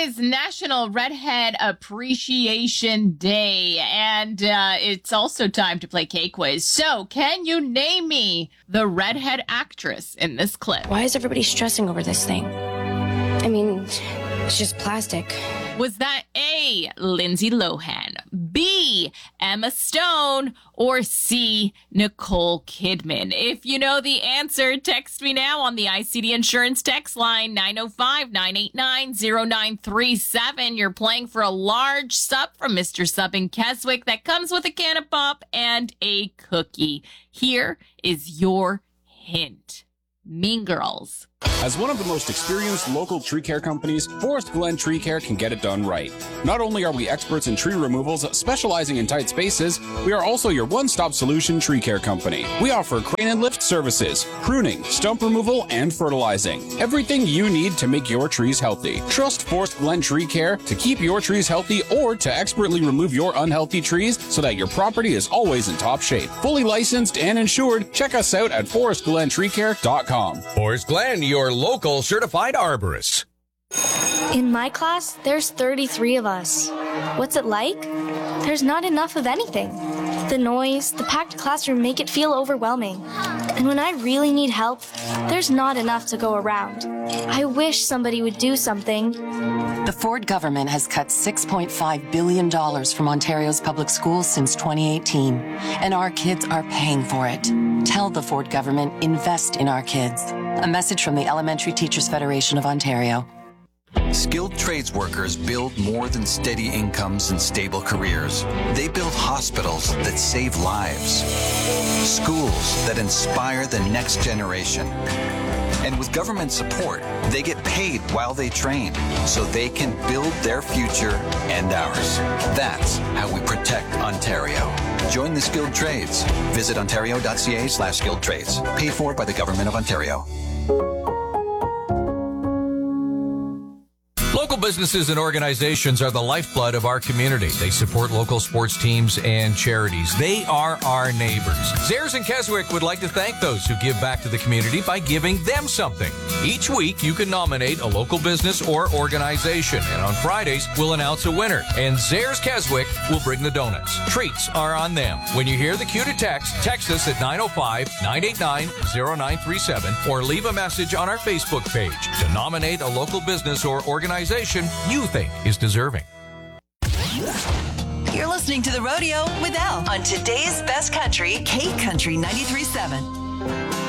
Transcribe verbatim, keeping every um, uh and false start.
is National Redhead Appreciation Day, and uh, it's also time to play K-Quiz. So, can you name me the redhead actress in this clip? Why is everybody stressing over this thing? I mean, it's just plastic. Was that A, Lindsay Lohan, B, Emma Stone, or C, Nicole Kidman? If you know the answer, text me now on the I C D Insurance text line nine oh five, nine eight nine, oh nine three seven. You're playing for a large sub from Mister Sub in Keswick that comes with a can of pop and a cookie. Here is your hint. Mean Girls. As one of the most experienced local tree care companies, Forest Glen Tree Care can get it done right. Not only are we experts in tree removals specializing in tight spaces, we are also your one-stop solution tree care company. We offer crane and lift services, pruning, stump removal, and fertilizing. Everything you need to make your trees healthy. Trust Forest Glen Tree Care to keep your trees healthy or to expertly remove your unhealthy trees so that your property is always in top shape. Fully licensed and insured, check us out at forest glen tree care dot com. Forest Glen, your local certified arborist. In my class, there's thirty-three of us. What's it like? There's not enough of anything. The noise, the packed classroom make it feel overwhelming. And when I really need help, there's not enough to go around. I wish somebody would do something. The Ford government has cut six point five billion dollars from Ontario's public schools since twenty eighteen, and our kids are paying for it. Tell the Ford government, invest in our kids. A message from the Elementary Teachers Federation of Ontario. Skilled trades workers build more than steady incomes and stable careers. They build hospitals that save lives, schools that inspire the next generation. And with government support, they get paid while they train, so they can build their future and ours. That's how we protect Ontario. Join the skilled trades. Visit ontario.ca slash skilled trades. Paid for by the Government of Ontario. Local businesses and organizations are the lifeblood of our community. They support local sports teams and charities. They are our neighbors. Zehrs and Keswick would like to thank those who give back to the community by giving them something. Each week, you can nominate a local business or organization, and on Fridays, we'll announce a winner. And Zehrs Keswick will bring the donuts. Treats are on them. When you hear the cue to text, text us at nine oh five, nine eight nine, oh nine three seven or leave a message on our Facebook page to nominate a local business or organization you think is deserving. You're listening to The Rodeo with Al on today's best country, K Country ninety-three point seven.